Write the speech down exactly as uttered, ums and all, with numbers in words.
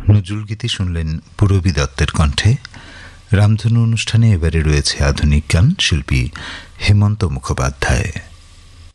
নজরুলগীতি শুনলেন পূরবী দত্তের কণ্ঠে। রামধনু অনুষ্ঠানে এবারে রয়েছে আধুনিক গান, শিল্পী হেমন্ত মুখোপাধ্যায়।